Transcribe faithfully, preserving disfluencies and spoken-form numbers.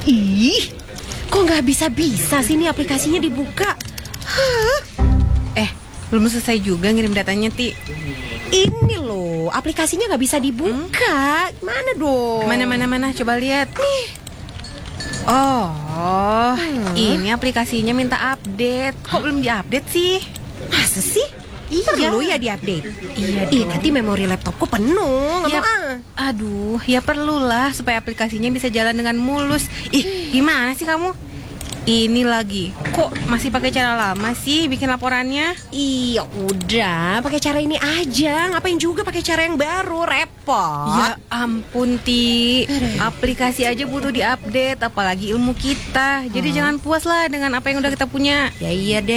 Ih, kok nggak bisa-bisa sih ini aplikasinya dibuka? Hah? Eh, belum selesai juga ngirim datanya, Ti. Ini loh, aplikasinya nggak bisa dibuka. Mana dong? Mana, mana, mana, coba lihat. Nih. Oh, Hmm. ini aplikasinya minta update. Kok belum diupdate sih? Masa sih? Iya. Perlu ya diupdate? Iya Ih, dong. nanti memori laptopku penuh. Nggak Ya, mau ah. aduh, ya perlulah supaya aplikasinya bisa jalan dengan mulus. Ih, gimana sih kamu? Ini lagi, kok masih pakai cara lama sih bikin laporannya? Iya udah, pakai cara ini aja. Ngapain juga pakai cara yang baru, repot. Ya ampun, Ti. Aplikasi aja butuh diupdate, apalagi ilmu kita. Jadi jangan puas lah dengan apa yang udah kita punya. Ya iya deh.